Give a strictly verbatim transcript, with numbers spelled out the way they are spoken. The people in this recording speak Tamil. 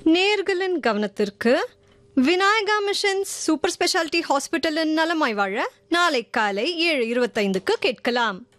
நேர்களின் கவனத்திற்கு விநாயகா மிஷன்ஸ் சூப்பர் ஸ்பெஷாலிட்டி ஹாஸ்பிட்டலின் நலமாய் வாழ நாளை காலை ஏழு இருபத்தைந்துக்கு கேட்கலாம்.